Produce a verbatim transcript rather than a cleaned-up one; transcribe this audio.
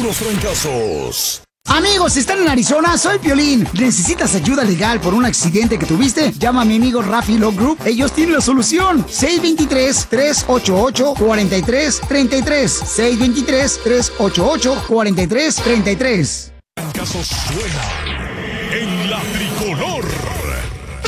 los trancazos. Amigos, si están en Arizona, soy Piolín. ¿Necesitas ayuda legal por un accidente que tuviste? Llama a mi amigo Rafi Law Group. Ellos tienen la solución. seis dos tres, tres ocho ocho, cuatro tres tres tres. seis dos tres, tres ocho ocho, cuatro tres tres tres. Trancazos suena en la tricolor.